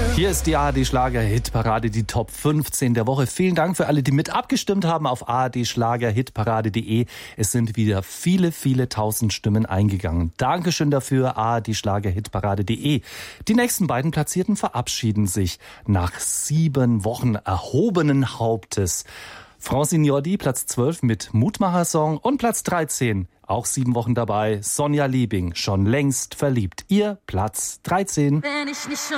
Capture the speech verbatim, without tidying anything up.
Hier ist die A R D-Schlager-Hitparade, die Top fünfzehn der Woche. Vielen Dank für alle, die mit abgestimmt haben auf a r d schlager hitparade punkt d e. Es sind wieder viele, viele tausend Stimmen eingegangen. Dankeschön dafür, a r d schlager hitparade punkt d e. Die nächsten beiden Platzierten verabschieden sich nach sieben Wochen erhobenen Hauptes. Francine Jordi, Platz zwölf mit Mutmacher-Song und Platz dreizehn, auch sieben Wochen dabei, Sonja Liebing, schon längst verliebt. Ihr Platz dreizehn. Wenn ich nicht schon